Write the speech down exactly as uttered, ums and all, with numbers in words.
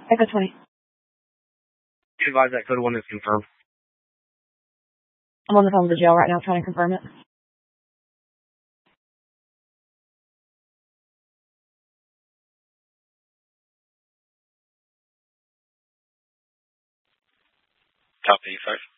Echo twenty. You advise that code one is confirmed. I'm on the phone with the jail right now trying to confirm it. Copy, five.